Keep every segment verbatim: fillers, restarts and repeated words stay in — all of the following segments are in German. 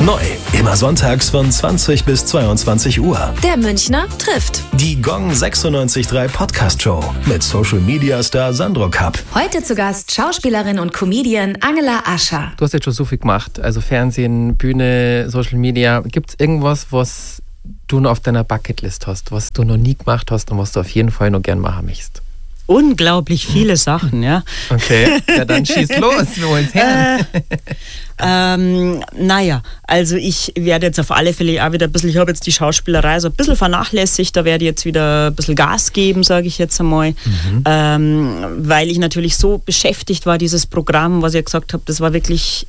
Neu, immer sonntags von zwanzig bis zweiundzwanzig Uhr. Der Münchner trifft. Die Gong sechsundneunzig Komma drei Podcast Show mit Social Media Star Sandro Kapp. Heute zu Gast Schauspielerin und Comedian Angela Ascher. Du hast jetzt schon so viel gemacht, also Fernsehen, Bühne, Social Media. Gibt es irgendwas, was du noch auf deiner Bucketlist hast, was du noch nie gemacht hast und was du auf jeden Fall noch gern machen möchtest? Unglaublich viele Sachen, ja. Okay, ja dann schieß los, wir wollen's hören. Äh, ähm, naja, also ich werde jetzt auf alle Fälle auch wieder ein bisschen, ich habe jetzt die Schauspielerei so ein bisschen vernachlässigt, da werde ich jetzt wieder ein bisschen Gas geben, sage ich jetzt einmal, mhm. ähm, weil ich natürlich so beschäftigt war, dieses Programm, was ich ja gesagt habe, das war wirklich...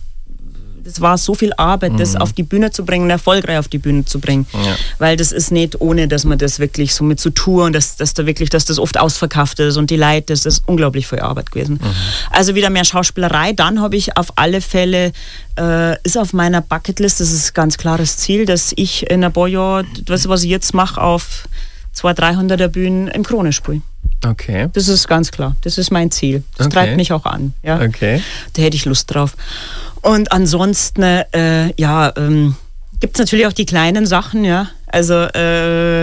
Es war so viel Arbeit, mhm. das auf die Bühne zu bringen, erfolgreich auf die Bühne zu bringen. Ja. Weil das ist nicht ohne, dass man das wirklich so mit so Tour und dass, dass da wirklich, dass das oft ausverkauft ist und die Leute, das ist unglaublich viel Arbeit gewesen. Mhm. Also wieder mehr Schauspielerei. Dann habe ich auf alle Fälle, äh, ist auf meiner Bucketlist, das ist ein ganz klares Ziel, dass ich in ein paar Jahren, das was ich jetzt mache, auf zweihundert, dreihunderter Bühnen im Krone spiele. Okay. Das ist ganz klar. Das ist mein Ziel. Das okay. treibt mich auch an. Ja. Okay. Da hätte ich Lust drauf. Und ansonsten, äh, ja, ähm, gibt es natürlich auch die kleinen Sachen, ja. Also, äh,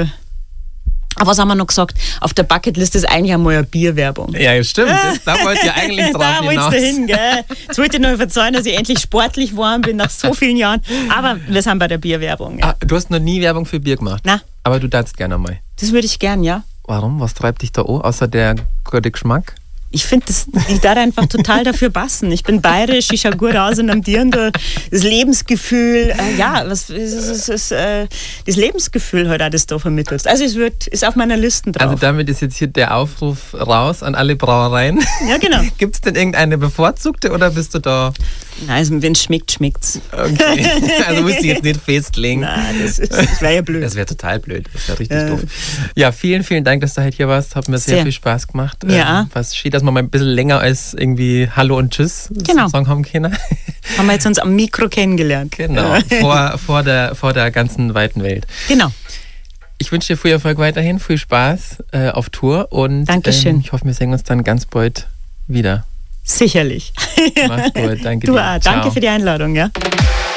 aber was haben wir noch gesagt? Auf der Bucketlist ist eigentlich einmal eine Bierwerbung. Ja, stimmt. Das, da wollt ihr eigentlich drauf da hinaus. Da hin, gell? Jetzt wollte ich nur verzeihen, dass ich endlich sportlich geworden bin nach so vielen Jahren. Aber wir sind bei der Bierwerbung. Ja. Ah, du hast noch nie Werbung für Bier gemacht? Nein. Aber du darfst gerne mal. Das würde ich gern, ja. Warum? Was treibt dich da an, außer der gute Geschmack? Ich finde, ich darf einfach total dafür passen. Ich bin bayerisch, ich schaue gut aus und am Dirndl. Das Lebensgefühl, äh, ja, was ist, ist, ist, äh, das Lebensgefühl halt auch, das du vermittelst. Also es wird, ist auf meiner Liste drauf. Also damit ist jetzt hier der Aufruf raus an alle Brauereien. Ja, genau. Gibt es denn irgendeine bevorzugte oder bist du da? Nein, also wenn es schmeckt, schmeckt's. Okay, also musst du jetzt nicht festlegen. Nein, das, das wäre ja blöd. Das wäre total blöd, das wäre richtig äh. doof. Ja, vielen, vielen Dank, dass du heute hier warst. Hat mir sehr, sehr viel Spaß gemacht. Ja. Ähm, was schön, dass wir mal ein bisschen länger als irgendwie Hallo und Tschüss genau. sagen haben können. Haben wir jetzt uns am Mikro kennengelernt. Genau, vor, vor, der, vor der ganzen weiten Welt. Genau. Ich wünsche dir viel Erfolg weiterhin, viel Spaß äh, auf Tour und Dankeschön. Ähm, ich hoffe, wir sehen uns dann ganz bald wieder. Sicherlich. Mach's gut, danke du dir. auch. Danke Ciao. für die Einladung. Ja.